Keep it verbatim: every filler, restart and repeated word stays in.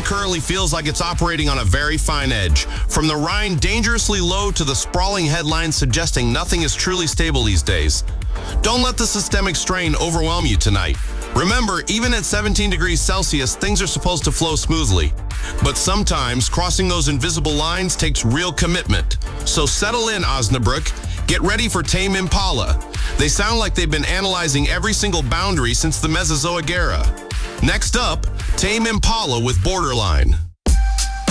currently feels like it's operating on a very fine edge. From the Rhine dangerously low to the sprawling headlines suggesting nothing is truly stable these days. Don't let the systemic strain overwhelm you tonight. Remember, even at seventeen degrees Celsius, things are supposed to flow smoothly. But sometimes, crossing those invisible lines takes real commitment. So settle in, Osnabrück. Get ready for Tame Impala. They sound like they've been analyzing every single boundary since the Mesozoic era. Next up, Tame Impala with Borderline.